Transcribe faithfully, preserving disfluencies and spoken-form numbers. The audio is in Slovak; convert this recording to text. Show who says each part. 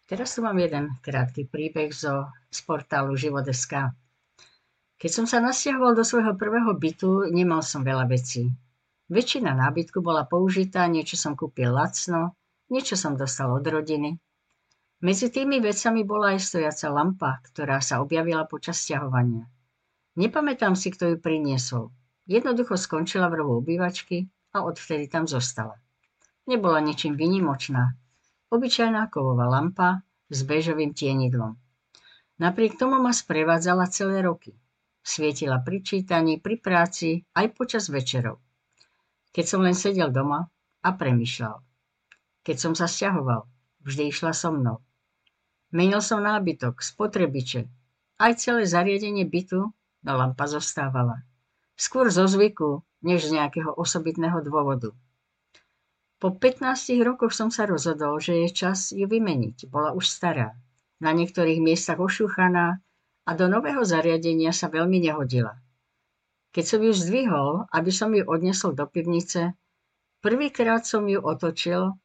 Speaker 1: Teraz tu mám jeden krátky príbeh zo, z portálu život bodka es ká. Keď som sa nasťahoval do svojho prvého bytu, nemal som veľa vecí. Väčšina nábytku bola použitá, niečo som kúpil lacno, niečo som dostal od rodiny. Medzi tými vecami bola aj stojaca lampa, ktorá sa objavila počas sťahovania. Nepamätám si, kto ju priniesol. Jednoducho skončila v rohu obývačky a odvtedy tam zostala. Nebola ničím výnimočná. Obyčajná kovová lampa s béžovým tienidlom. Napriek tomu ma sprevádzala celé roky. Svietila pri čítaní, pri práci, aj počas večerov. Keď som len sedel doma a premýšľal. Keď som sa sťahoval, vždy išla so mnou. Menil som nábytok, spotrebiče. Aj celé zariadenie bytu, no lampa zostávala. Skôr zo zvyku, než z nejakého osobitného dôvodu. Po pätnástich rokoch som sa rozhodol, že je čas ju vymeniť. Bola už stará, na niektorých miestach ošúchaná a do nového zariadenia sa veľmi nehodila. Keď som ju zdvihol, aby som ju odnesol do pivnice, prvýkrát som ju otočil